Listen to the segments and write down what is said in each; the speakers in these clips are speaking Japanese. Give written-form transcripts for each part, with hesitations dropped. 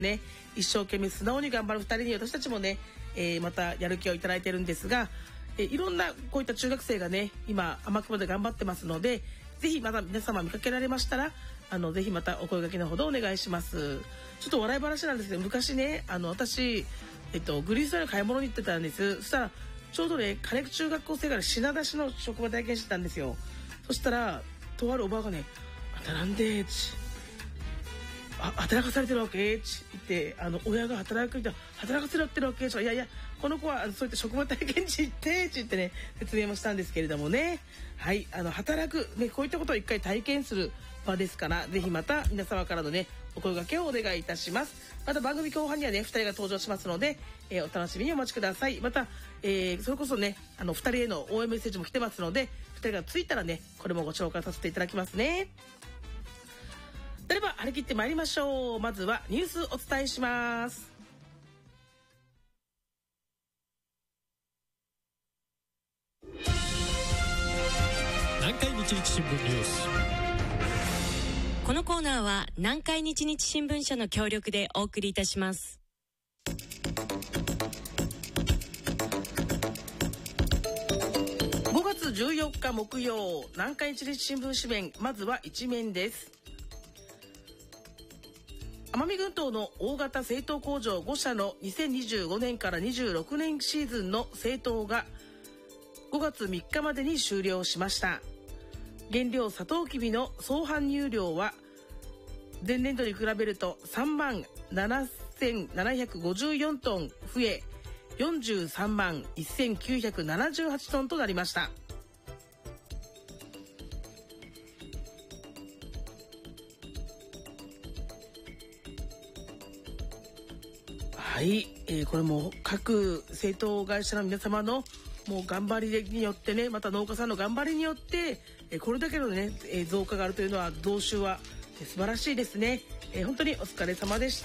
ね、一生懸命素直に頑張る2人に私たちもね、またやる気をいただいてるんですが、いろんなこういった中学生がね今天熊で頑張ってますので、ぜひまた皆様見かけられましたらぜひまたお声掛けのほどお願いします。ちょっと笑い話なんですけど、昔ね私、グリーンスタイル買い物に行ってたんです。そしたらちょうどね金中学校生から品出しの職場体験してたんですよ。そしたらとあるおばあがね「あんたなんで?」働かされてるわけ?」って言って、親が働かせてるわけ?いやいやこの子はそういった職場体験地行ってって言ってね説明もしたんですけれどもね。はい、働くねこういったことを一回体験する場ですから、ぜひまた皆様からのねお声掛けをお願いいたします。また番組後半にはね2人が登場しますので、お楽しみにお待ちください。また、それこそね2人への応援メッセージも来てますので、2人がついたらねこれもご紹介させていただきますね。では張り切ってまいりましょう。まずはニュースお伝えします。 南海日日新聞ニュース。 このコーナーは南海日日新聞社の協力でお送りいたします。 5月14日木曜、南海日日新聞紙面、まずは一面です。奄美群島の大型製糖工場5社の2025年から26年シーズンの製糖が5月3日までに終了しました。原料サトウキビの総搬入量は前年度に比べると3万7754トン増え43万1978トンとなりました。はい、これも各製糖会社の皆様のもう頑張りによってね、また農家さんの頑張りによってこれだけのね増加があるというのは増収は素晴らしいですね。本当にお疲れ様でした。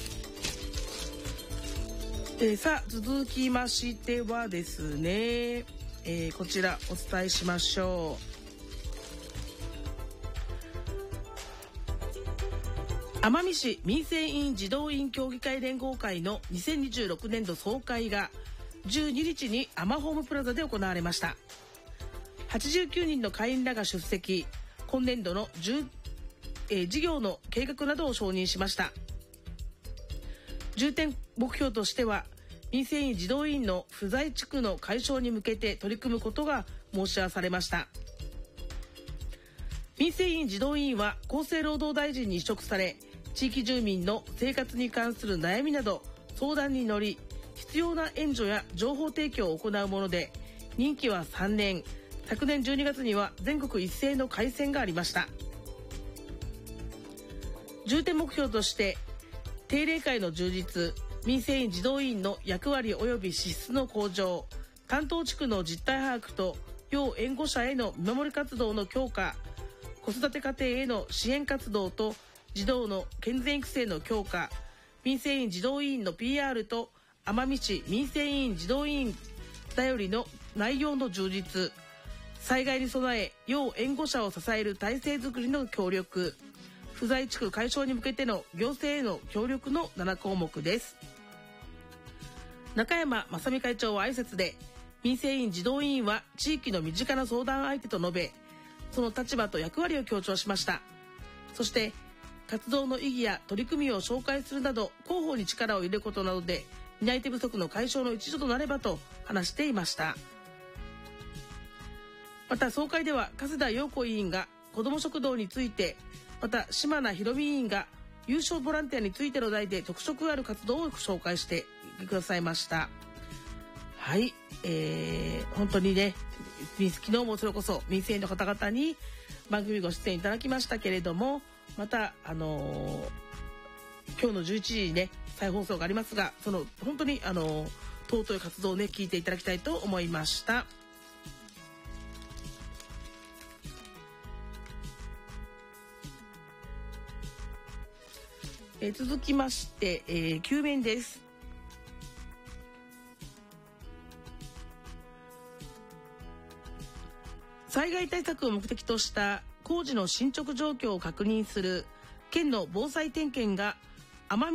さあ続きましてはですね、こちらお伝えしましょう。奄美市民生委員児童委員協議会連合会の2026年度総会が12日にアマホームプラザで行われました。89人の会員らが出席、今年度の事業の計画などを承認しました。重点目標としては民生委員児童委員の不在地区の解消に向けて取り組むことが申し合わされました。民生委員児童委員は厚生労働大臣に委嘱され、地域住民の生活に関する悩みなど相談に乗り、必要な援助や情報提供を行うもので、任期は3年、昨年12月には全国一斉の改選がありました。重点目標として定例会の充実、民生委員児童委員の役割及び資質の向上、担当地区の実態把握と要援護者への見守り活動の強化、子育て家庭への支援活動と児童の健全育成の強化、民生委員児童委員の PR と奄美市民生委員児童委員頼りの内容の充実、災害に備え要援護者を支える体制づくりの協力、不在地区解消に向けての行政への協力の7項目です。中山正美会長は挨拶で、民生委員児童委員は地域の身近な相談相手と述べ、その立場と役割を強調しました。そして活動の意義や取り組みを紹介するなど広報に力を入れることなどで担い手不足の解消の一助となればと話していました。また総会では加世田陽子委員が子ども食堂について、また島名博美委員が優勝ボランティアについての題で特色ある活動を紹介してくださいました。はい、本当にね、昨日もそれこそ民生委員の方々に番組ご出演いただきましたけれども、また今日の11時にね再放送がありますが、その本当に尊い活動をね聞いていただきたいと思いました。続きまして、9面です。災害対策を目的とした工事の進捗状況を確認する県の防災点検が奄美